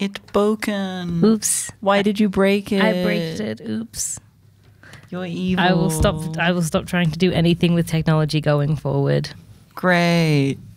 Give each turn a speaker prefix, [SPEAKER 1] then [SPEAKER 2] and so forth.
[SPEAKER 1] It broken.
[SPEAKER 2] Oops.
[SPEAKER 1] Why did you break it?
[SPEAKER 2] I breaked it. Oops.
[SPEAKER 1] You're evil.
[SPEAKER 2] I will stop trying to do anything with technology going forward.
[SPEAKER 1] Great.